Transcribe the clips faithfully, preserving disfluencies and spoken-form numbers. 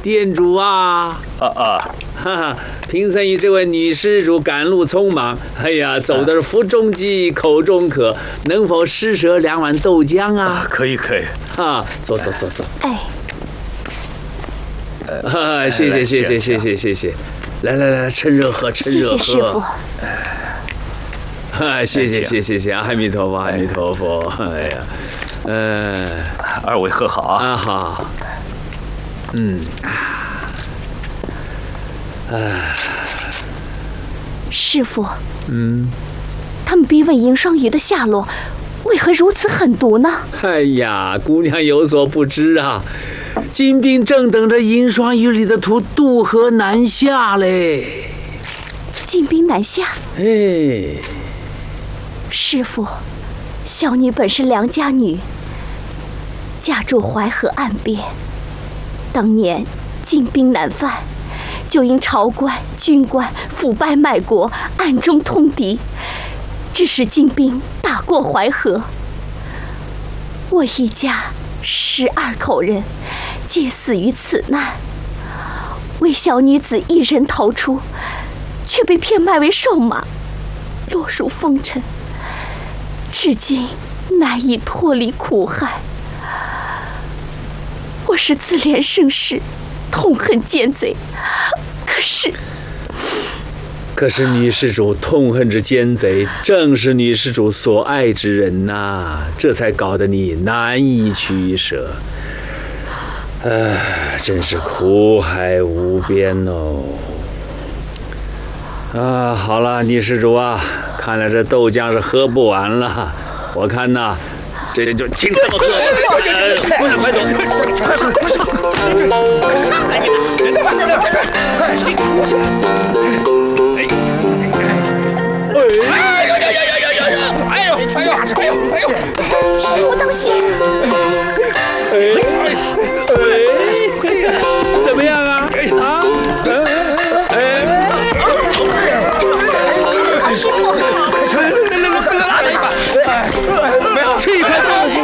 店主啊！ 啊啊！ 哈哈，贫僧与这位女施主赶路匆忙，哎呀，走的是腹中饥，口中渴，能否施舍两碗豆浆啊？ 啊可以可以。 啊，走走走走。 哎， 啊，谢谢谢谢谢谢谢谢，来来来，趁热喝，趁热喝。 谢谢师傅。 啊，谢谢谢谢谢谢，阿弥陀佛阿弥陀佛。哎呀，呃， 二位喝好啊。 啊好。嗯。哎， 师傅， 嗯， 他们逼问银双鱼的下落，为何如此狠毒呢？ 哎呀，姑娘有所不知啊，金兵正等着银双鱼里的徒渡河南下嘞。 进兵南下？ 哎， 师傅，小女本是良家女，家住淮河岸边，当年进兵南犯。就因朝官、军官腐败卖国，暗中通敌，致使金兵大过淮河。我一家十二口人，皆死于此难。为小女子一人逃出，却被骗卖为瘦马，落入风尘，至今难以脱离苦海。我是自怜生世，痛恨奸贼。可是， 可是女施主痛恨之奸贼，正是女施主所爱之人呐、啊，这才搞得你难以取舍。唉，真是苦海无边哦。啊，好了，女施主啊，看来这豆浆是喝不完了。我看呐，这就请这么喝。快走，快走，快上，快上，快上来！快这边，这边，快进，我去。哎，哎呦呦呦呦呦呦！哎呦，哎呦，哎呦，哎呦！ 师傅当心！ 哎哎，怎么样啊？啊？哎！ 师傅， 来来一把！怎么样？ 吃一块豆腐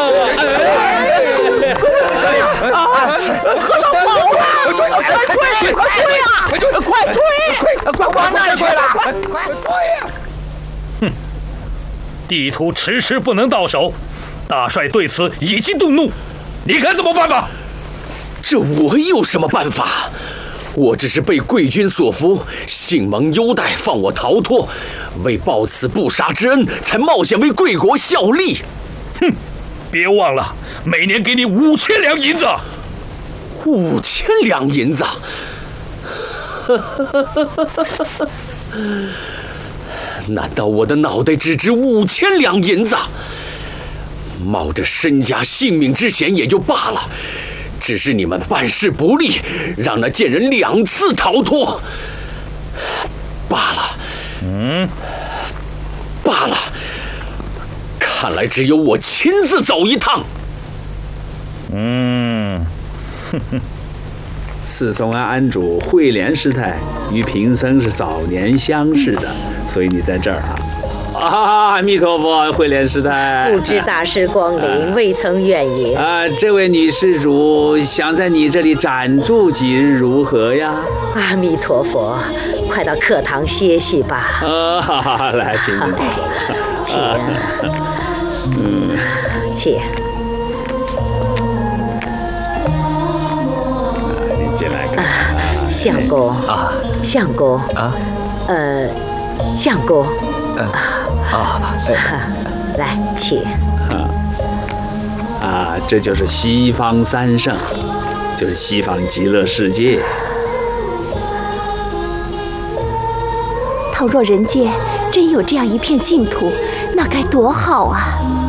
啊！ 和尚跑了！追追追！快追啊！快追！快追！快往哪里去了？快追呀！ 哼，地图迟迟不能到手，大帅对此已经动怒，你看怎么办吧？ 这我有什么办法？我只是被贵军所俘，幸蒙优待，放我逃脱，为报此不杀之恩，才冒险为贵国效力。 哼，别忘了，每年给你五千两银子。 五千两银子，难道我的脑袋只值五千两银子？冒着身家性命之险也就罢了，只是你们办事不力，让那贱人两次逃脱。罢了，嗯，罢了，看来只有我亲自走一趟。 嗯。 四松庵庵主慧莲师太与贫僧是早年相识的，所以你在这儿啊。啊，阿弥陀佛，慧莲师太。 不知大师光临，啊、未曾远迎。 啊，这位女施主想在你这里暂住几日如何呀？ 阿弥陀佛，快到课堂歇息吧。 啊，好好好，来，请请请，嗯，请。相公啊，相公啊，呃，相公， 呃、啊，呃、 来，请。 啊，这就是西方三圣，就是西方极乐世界。 倘若人间真有这样一片净土，那该多好啊！